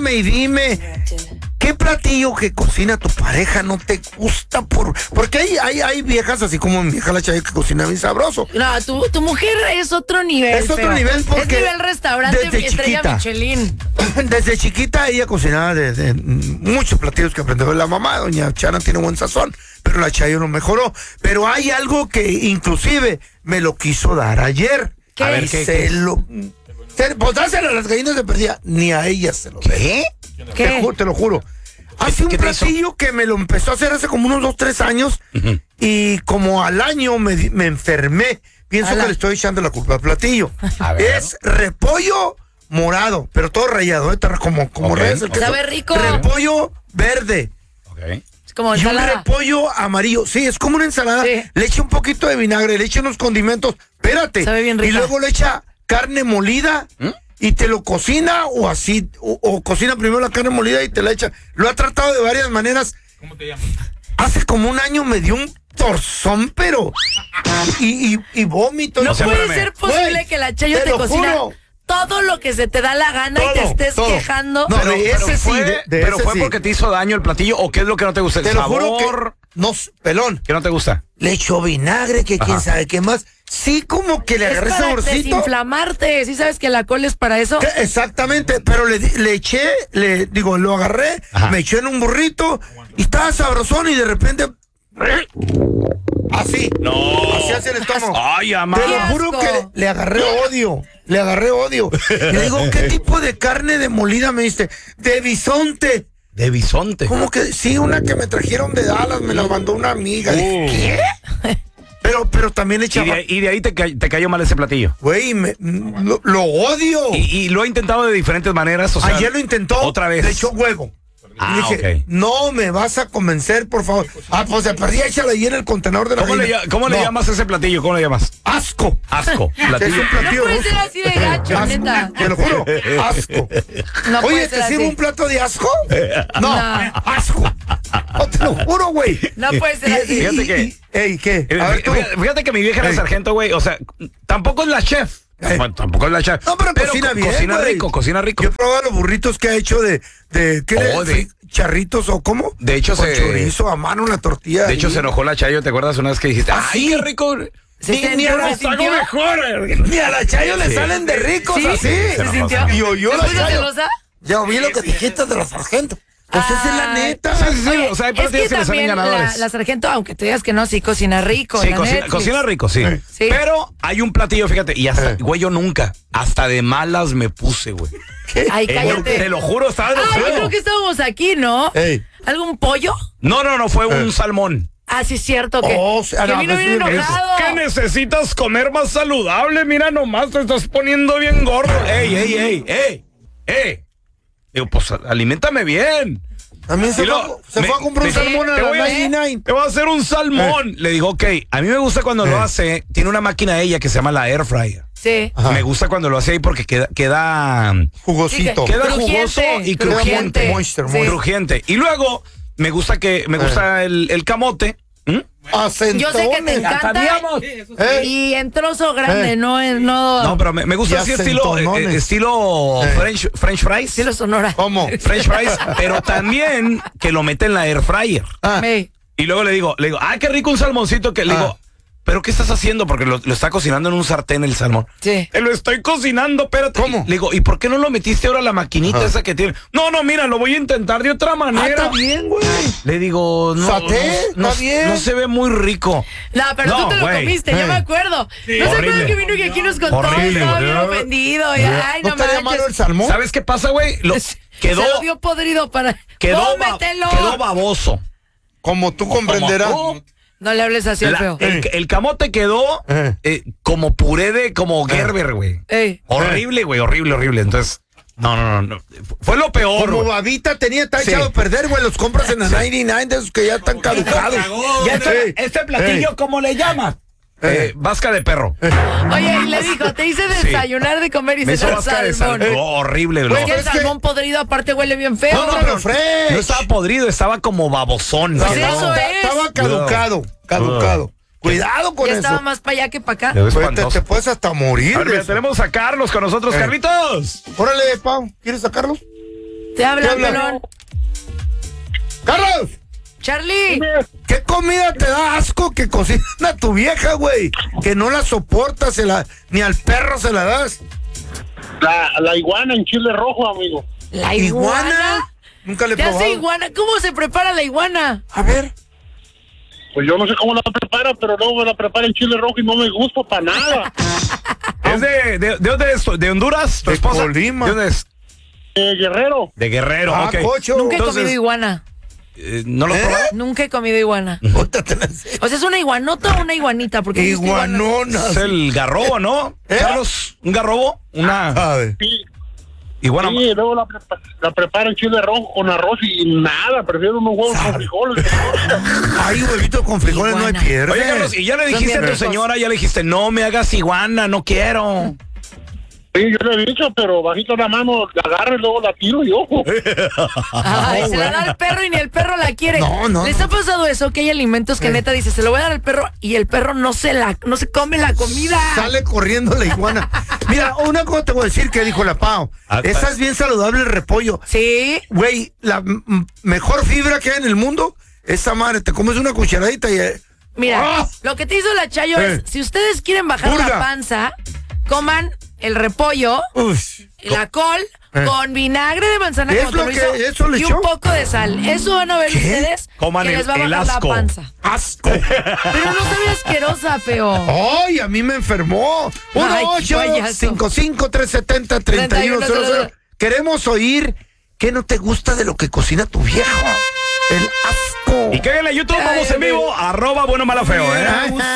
llame y dime, ¿qué platillo que cocina tu pareja no te gusta? Porque hay viejas, así como mi vieja la Chayo, que cocina bien sabroso. No, tu mujer es otro nivel. Es otro nivel porque... Es nivel restaurante estrella Michelin. Desde chiquita ella cocinaba de muchos platillos que aprendió de la mamá. Doña Chana tiene buen sazón, pero la Chayo no mejoró. Pero hay algo que inclusive me lo quiso dar ayer. ¿Qué? A ver, pues dáselo a las gallinas de perdida, ni a ellas se lo ¿Qué? ¿Qué? Te lo juro. Hace un platillo que me lo empezó a hacer hace como unos 2-3 años y como al año me enfermé. Pienso que le estoy echando la culpa al platillo. Es repollo morado, pero todo rallado, como reyes el queso. Sabe rico. Repollo verde. Es como Y un ensalada. repollo amarillo. Sí, es como una ensalada. Sí. Le echa un poquito de vinagre, le echa unos condimentos. Espérate. Sabe bien rica. Y luego le echa carne molida y te lo cocina o así, o cocina primero la carne molida y te la echa. Lo ha tratado de varias maneras. ¿Cómo te llamas? Hace como un año me dio un torzón, pero y vómito. No puede espérame. ser posible Güey, que la Chayo te te lo cocina juro. todo lo que se te da la gana y te estés quejando. No, de ese sí, Pero ese fue sí. porque te hizo daño el platillo o qué es lo que no te gusta. Te ¿El lo sabor? juro que no, pelón. ¿Qué no te gusta? Le echó vinagre, que quién sabe qué más. Sí, como que le Es agarré para saborcito. desinflamarte. ¿Sí sabes que la col es para eso? Exactamente, pero le eché, lo agarré, me eché en un burrito y estaba sabrosón y de repente... Así. No. Así hace el estómago. Ay, amá. Te lo juro asco. que le agarré odio. Le digo, ¿qué tipo de carne de molida me diste? De bisonte. De bisonte. ¿Cómo que? Sí, una que me trajeron de Dallas, me la mandó una amiga. Dije, ¿qué? Pero también le echaba... Y de ahí te cayó mal ese platillo. Güey, lo odio. Y lo ha intentado de diferentes maneras. O sea, Ayer lo intentó. Otra vez. Le echó huevo. Ah, y dije, ok. no me vas a convencer, por favor. Pues se perdía, échala ahí en el contenedor de la gallina. ¿Cómo le No, llamas a ese platillo? ¿Cómo le llamas? Asco. Asco. Es Platillo. un platillo No puede ruso. ser así de gacho, Asco, neta. te lo juro, asco. No Oye, puede ¿te ser sirvo así. un plato de asco? No, No. asco. No, te lo juro, güey. No puede ser así. Fíjate que- Ey, ¿qué? A ver, tú. Fíjate que mi vieja era Ey. sargento, güey. O sea, tampoco es la chef. Bueno, tampoco es la chef. No, pero cocina bien, Cocina güey. rico, cocina rico. Yo he probado los burritos que ha hecho ¿qué Oh, le charritos o cómo? De hecho, con se- chorizo a mano, una tortilla. De hecho, se enojó la Chayo, ¿te acuerdas una vez que dijiste? ¿Ah, ¡Ay, sí? qué rico! Ni a los hago mejor. Ni a la Chayo le salen de ricos ¿Sí? así. ¿Se sintió? Y oyó ¿Se la puso Chayo. celosa? Ya oí lo que dijiste de los sargentos. Pues esa es la neta. Sí, Oye, o sea, hay es partidos que que le salen también ganadores. la sargento, aunque te digas que no, sí cocina rico. Sí, la Netflix. cocina rico, sí. Sí. Pero hay un platillo, fíjate, y hasta, güey, yo nunca, hasta de malas me puse, güey. Ay, cállate. Te lo juro, estaba Ah, yo enojado. creo que estábamos aquí, ¿no? Ey. ¿Algún pollo? No, fue un salmón. Ah, sí, es cierto que, Oh, que no, vino pues, bien es- enojado. Que necesitas comer más saludable, mira nomás, te estás poniendo bien gordo. ¡Ey! Digo, pues aliméntame bien. También se Y luego, fue a comprar un salmón a te la voy a- 99. Te voy a hacer un salmón. Le digo, ok, a mí me gusta cuando lo hace, tiene una máquina ella que se llama la Air Fryer. Sí. Ajá. Me gusta cuando lo hace ahí porque queda Jugosito. Sí, queda Crujiente, jugoso y crujiente. crujiente. Moisture, Sí. Crujiente. Y luego me gusta el camote. ¿Mm? Yo sé que te encanta. Y en trozo grande, no. No, pero me gusta Y así acentonones. estilo French fries. Sí, lo sonora. ¿Cómo? French fries, pero también que lo mete en la air fryer. Ah. Ey. Y luego le digo, ¡ay, qué rico un salmoncito! Que le digo, ¿pero qué estás haciendo? Porque lo está cocinando en un sartén el salmón. Sí. Te lo estoy cocinando, espérate. ¿Cómo? Le digo, ¿y por qué no lo metiste ahora a la maquinita esa que tiene? No, mira, lo voy a intentar de otra manera. Está bien, güey. Le digo, no, ¿Saté? no, ¿Está bien? no se ve muy rico. No, pero No, tú te lo güey. comiste, yo me acuerdo. ¿No se Horrible. acuerdan que vino y aquí nos contó? Horrible, Estaba bien güey. ofendido. Y, ay, ¿No no estaría malo el manches. salmón? ¿Sabes qué pasa, güey? Quedó, Se lo dio podrido para... ¡Cómetelo! quedó baboso. Como tú comprenderás. Como- No le hables así al feo. el camote quedó como puré de como Gerber, güey. Ey. Horrible, güey, horrible. Entonces, no. Fue lo peor. Como güey. babita está Sí. echado a perder, güey. Los compras en la 99 de esos que ya están caducados. Ya Ey. este platillo, ¿cómo le llamas? Vasca de perro. Oye, y le dijo, te hice desayunar, de comer y Me hizo cenar vasca de salmón. salmón. Horrible, Güey, ¿no? Porque el es que- salmón podrido aparte huele bien feo. No, pero fresh. No estaba podrido, estaba como babosón. Pues ¿no? eso es. Estaba caducado. Cuidado con Ya eso. estaba más para allá que para acá. Quedó Pues te espantoso. puedes hasta morir. A ver, de mira, eso. tenemos a Carlos con nosotros. Carlitos. Órale, Pau, ¿quieres sacarlos? Te habla, pelón. ¡Carlos! ¡Charlie! ¿Qué comida te da asco que cocina tu vieja, güey? Que no la soportas, ni al perro se la das. La iguana en chile rojo, amigo. ¿La iguana? Nunca le he ¿Qué probado. hace iguana? ¿Cómo se prepara la iguana? A ver. Pues yo no sé cómo la prepara, pero luego me la prepara en chile rojo y no me gusta para nada. ¿Es de dónde es? ¿De Honduras? ¿Tu esposa? Colima. ¿De dónde es? Guerrero. De Guerrero, ok. Cocho. Nunca he comido iguana. ¿No lo has probado? Nunca he comido iguana. O sea, ¿es una iguanota o una iguanita? Porque iguanona. Es el garrobo, ¿no? Carlos, ¿un garrobo? Una... Sí. Iguana. Sí, luego la prepara en chile rojo con arroz y nada, prefiero unos huevos con frijoles. Ay, huevito con frijoles no hay pierde. Oye, Carlos, y ya le dijiste a tu señora, ya le dijiste, no me hagas iguana, no quiero. Sí, yo le he dicho, pero bajito la mano, la agarro y luego la tiro yo. Ay, se la da al perro y ni el perro la quiere. No. ¿Les ha pasado eso? Que hay alimentos que neta dice, se lo voy a dar al perro y el perro no se come la comida. Sale corriendo la iguana. Mira, una cosa te voy a decir que dijo la Pau. Esa es bien saludable, el repollo. Sí. Güey, la mejor fibra que hay en el mundo, esa madre, te comes una cucharadita y... Mira, lo que te hizo la Chayo es, si ustedes quieren bajar la panza, coman el repollo, la col, con vinagre de manzana, ¿Es como lo te que lo hizo, eso le y echó? un poco de sal. Eso van a ver ustedes, coman que les va a bajar la panza. ¡Asco! Pero no sabía asquerosa, feo. ¡Ay, a mí me enfermó! 1-855-370-3100. Queremos oír qué no te gusta de lo que cocina tu viejo. El asco. Y que en la YouTube, vamos en vivo, @bueno malo feo,